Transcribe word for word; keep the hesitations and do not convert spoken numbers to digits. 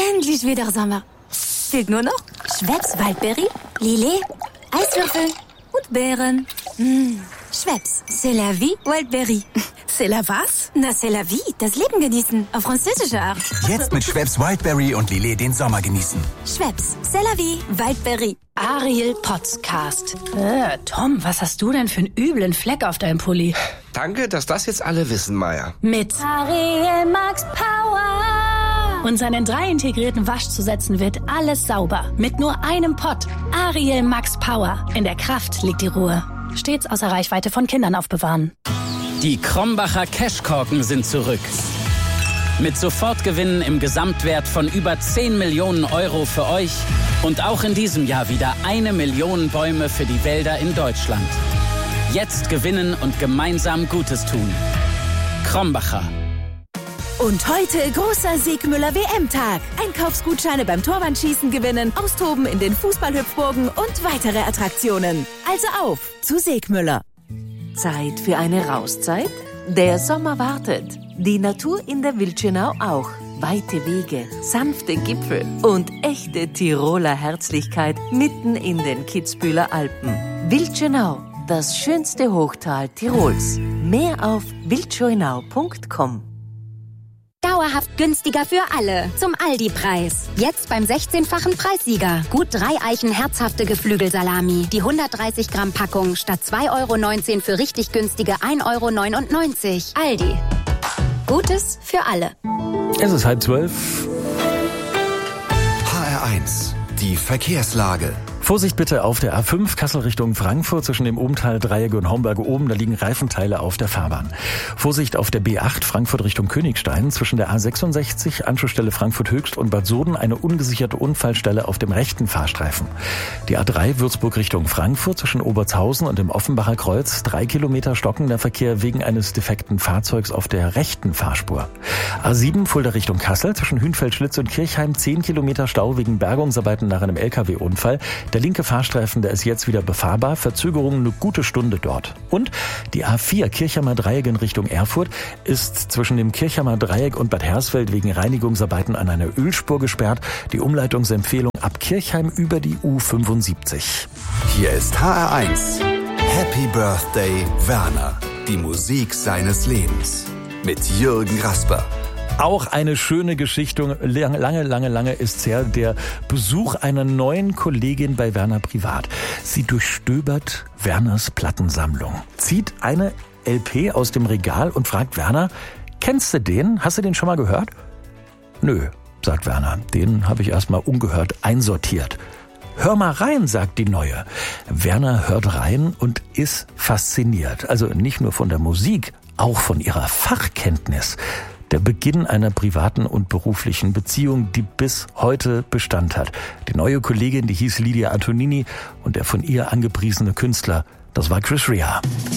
endlich wieder Sommer. Fehlt nur noch Schweppes Waldberry, Lillet, Eiswürfel und Beeren. Mmh. Schweppes, c'est la vie, Wildberry. C'est la was? Na, c'est la vie, das Leben genießen, auf französische Art. Jetzt mit Schweppes Wildberry und Lillet den Sommer genießen. Schweppes, c'est la vie, Wildberry. Ariel Podcast. Äh, Tom, was hast du denn für einen üblen Fleck auf deinem Pulli? Danke, dass das jetzt alle wissen, Maya. Mit Ariel Max Power. Und seinen drei integrierten Waschzusätzen wird alles sauber. Mit nur einem Pott. Ariel Max Power. In der Kraft liegt die Ruhe. Stets außer Reichweite von Kindern aufbewahren. Die Krombacher Cashkorken sind zurück. Mit Sofortgewinnen im Gesamtwert von über zehn Millionen Euro für euch und auch in diesem Jahr wieder eine Million Bäume für die Wälder in Deutschland. Jetzt gewinnen und gemeinsam Gutes tun. Krombacher. Und heute großer Segmüller W M-Tag. Einkaufsgutscheine beim Torwandschießen gewinnen, austoben in den Fußballhüpfburgen und weitere Attraktionen. Also auf zu Segmüller. Zeit für eine Rauszeit? Der Sommer wartet. Die Natur in der Wildschönau auch. Weite Wege, sanfte Gipfel und echte Tiroler Herzlichkeit mitten in den Kitzbüheler Alpen. Wildschönau, das schönste Hochtal Tirols. Mehr auf wildschönau punkt com. Dauerhaft günstiger für alle. Zum Aldi-Preis. Jetzt beim sechzehnfachen Preissieger. Gut drei Eichen herzhafte Geflügelsalami. Die hundertdreißig Gramm Packung statt zwei Euro neunzehn für richtig günstige ein Euro neunundneunzig. Aldi. Gutes für alle. Es ist halb zwölf. H R eins. Die Verkehrslage. Vorsicht bitte auf der A fünf Kassel Richtung Frankfurt zwischen dem Obenthal-Dreieck und Homberge oben. Da liegen Reifenteile auf der Fahrbahn. Vorsicht auf der B acht Frankfurt Richtung Königstein zwischen der A sechsundsechzig Anschlussstelle Frankfurt Höchst und Bad Soden eine ungesicherte Unfallstelle auf dem rechten Fahrstreifen. Die A drei Würzburg Richtung Frankfurt zwischen Obertshausen und dem Offenbacher Kreuz drei Kilometer stockender Verkehr wegen eines defekten Fahrzeugs auf der rechten Fahrspur. A sieben Fulda Richtung Kassel zwischen Hünfeld-Schlitz und Kirchheim zehn Kilometer Stau wegen Bergungsarbeiten nach einem L K W-Unfall. Der linke Fahrstreifen, der ist jetzt wieder befahrbar. Verzögerung eine gute Stunde dort. Und die A vier Kirchheimer Dreieck in Richtung Erfurt ist zwischen dem Kirchheimer Dreieck und Bad Hersfeld wegen Reinigungsarbeiten an einer Ölspur gesperrt. Die Umleitungsempfehlung ab Kirchheim über die U fünfundsiebzig. Hier ist H R eins. Happy Birthday, Werner. Die Musik seines Lebens. Mit Jürgen Rasper. Auch eine schöne Geschichte, lange, lange, lange ist's her, der Besuch einer neuen Kollegin bei Werner privat. Sie durchstöbert Werners Plattensammlung, zieht eine L P aus dem Regal und fragt Werner, kennst du den? Hast du den schon mal gehört? Nö, sagt Werner, den habe ich erstmal ungehört einsortiert. Hör mal rein, sagt die Neue. Werner hört rein und ist fasziniert. Also nicht nur von der Musik, auch von ihrer Fachkenntnis. Der Beginn einer privaten und beruflichen Beziehung, die bis heute Bestand hat. Die neue Kollegin, die hieß Lydia Antonini und der von ihr angepriesene Künstler, das war Chris Rea.